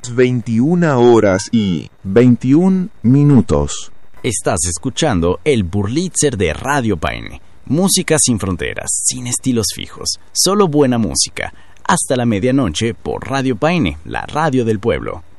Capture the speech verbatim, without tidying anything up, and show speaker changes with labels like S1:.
S1: veintiuna horas y veintiún minutos.
S2: Estás escuchando el Burlitzer de Radio Paine. Música sin fronteras, sin estilos fijos, solo buena música. Hasta la medianoche por Radio Paine, la radio del pueblo.